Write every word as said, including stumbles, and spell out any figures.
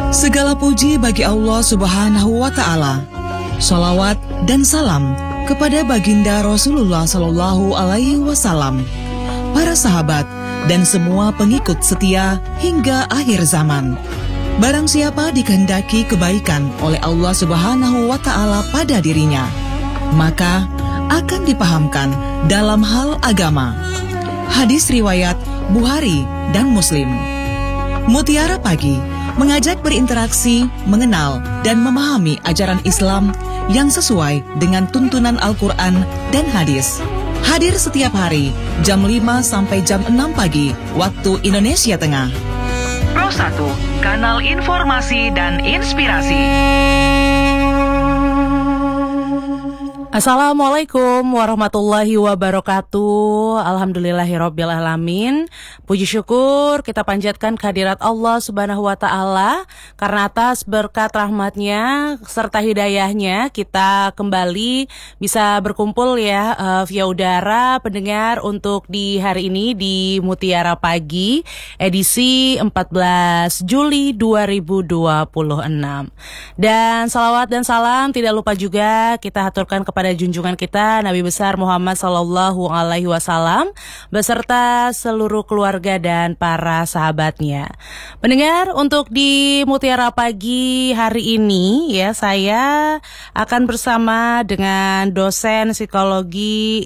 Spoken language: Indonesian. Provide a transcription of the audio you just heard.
Segala puji bagi Allah Subhanahu wa Ta'ala. Shalawat dan salam kepada baginda Rasulullah Sallallahu Alaihi Wasallam, para sahabat dan semua pengikut setia hingga akhir zaman. Barang siapa dikehendaki kebaikan oleh Allah Subhanahu wa Ta'ala pada dirinya, maka akan dipahamkan dalam hal agama. Hadis riwayat Bukhari dan Muslim. Mutiara Pagi mengajak berinteraksi, mengenal, dan memahami ajaran Islam yang sesuai dengan tuntunan Al-Quran dan hadis. Hadir setiap hari, jam lima sampai jam enam pagi, waktu Indonesia Tengah. Pro satu, kanal informasi dan inspirasi. Assalamualaikum warahmatullahi wabarakatuh. Alhamdulillahirabbil alamin. Puji syukur kita panjatkan kehadirat Allah Subhanahu wa Ta'ala, karena atas berkat rahmatnya serta hidayahnya kita kembali bisa berkumpul ya uh, via udara pendengar untuk di hari ini di Mutiara Pagi edisi empat belas Juli dua ribu dua puluh enam. Dan salawat dan salam tidak lupa juga kita haturkan kepada pada junjungan kita Nabi besar Muhammad Sallallahu Alaihi Wasallam beserta seluruh keluarga dan para sahabatnya. Pendengar, untuk di Mutiara Pagi hari ini ya, saya akan bersama dengan dosen psikologi